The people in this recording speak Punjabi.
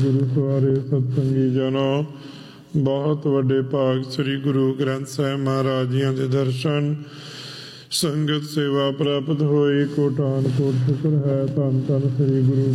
ਗੁਰੂ ਸਵਾਰੇ ਸਤਸੰਗੀ ਜਨੋ, ਬਹੁਤ ਵੱਡੇ ਭਾਗ ਸ੍ਰੀ ਗੁਰੂ ਗ੍ਰੰਥ ਸਾਹਿਬ ਮਹਾਰਾਜ ਜੀਆਂ ਦੇ ਦਰਸ਼ਨ ਸੰਗਤ ਸੇਵਾ ਪ੍ਰਾਪਤ ਹੋਈ। ਕੋਟਾਨ ਕੋਟ ਸ਼ੁਕਰ ਹੈ। ਧੰਨ ਧੰਨ ਸ੍ਰੀ ਗੁਰੂ